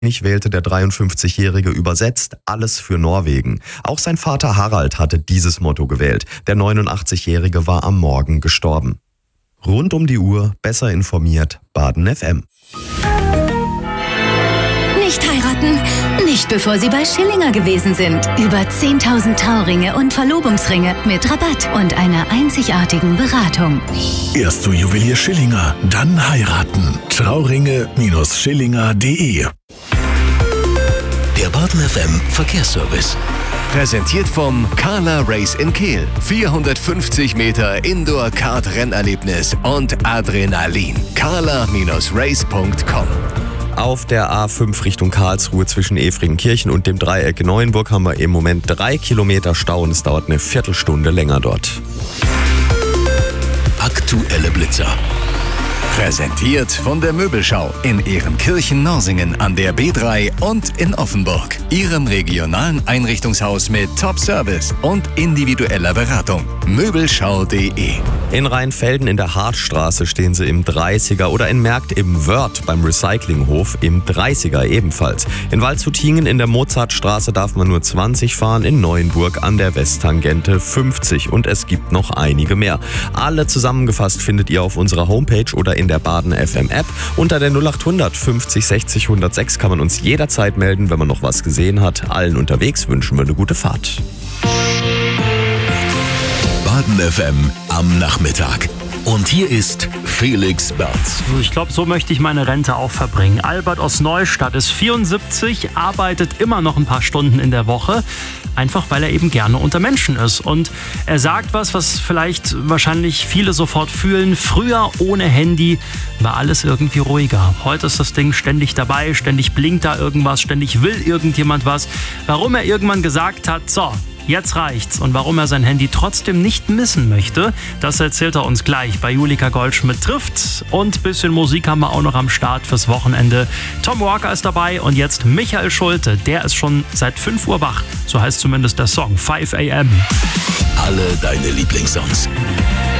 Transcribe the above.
wählte der 53-Jährige übersetzt alles für Norwegen. Auch sein Vater Harald hatte dieses Motto gewählt. Der 89-Jährige war am Morgen gestorben. Rund um die Uhr, besser informiert, Baden FM. Nicht heiraten, nicht bevor Sie bei Schillinger gewesen sind. Über 10.000 Trauringe und Verlobungsringe mit Rabatt und einer einzigartigen Beratung. Erst zu Juwelier Schillinger, dann heiraten. Trauringe-Schillinger.de. Der Baden FM Verkehrsservice. Präsentiert vom Carla Race in Kehl. 450 Meter Indoor-Kart-Rennerlebnis und Adrenalin. carla-race.com. Auf der A5 Richtung Karlsruhe zwischen Efringenkirchen und dem Dreieck Neuenburg haben wir im Moment 3 Kilometer Stau und es dauert eine Viertelstunde länger dort. Aktuelle Blitzer. Präsentiert von der Möbelschau in Ehrenkirchen-Norsingen an der B3 und in Offenburg. Ihrem regionalen Einrichtungshaus mit Top-Service und individueller Beratung. Möbelschau.de. In Rheinfelden in der Hartstraße stehen sie im 30er oder in Märkt im Wörth beim Recyclinghof im 30er ebenfalls. In Waldshutingen in der Mozartstraße darf man nur 20 fahren, in Neuenburg an der Westtangente 50 und es gibt noch einige mehr. Alle zusammengefasst findet ihr auf unserer Homepage oder in der Baden FM App. Unter der 0800 50 60 106 kann man uns jederzeit melden, wenn man noch was gesehen hat. Allen unterwegs wünschen wir eine gute Fahrt. Baden FM am Nachmittag. Und hier ist Felix Berz. Ich glaube, so möchte ich meine Rente auch verbringen. Albert aus Neustadt ist 74, arbeitet immer noch ein paar Stunden in der Woche, einfach weil er eben gerne unter Menschen ist. Und er sagt was vielleicht wahrscheinlich viele sofort fühlen. Früher ohne Handy war alles irgendwie ruhiger. Heute ist das Ding ständig dabei, ständig blinkt da irgendwas, ständig will irgendjemand was. Warum er irgendwann gesagt hat, so, jetzt reicht's. Und warum er sein Handy trotzdem nicht missen möchte, das erzählt er uns gleich bei Julika Goldschmidt trifft. Und ein bisschen Musik haben wir auch noch am Start fürs Wochenende. Tom Walker ist dabei und jetzt Michael Schulte. Der ist schon seit 5 Uhr wach. So heißt zumindest der Song 5 a.m. Alle deine Lieblingssongs.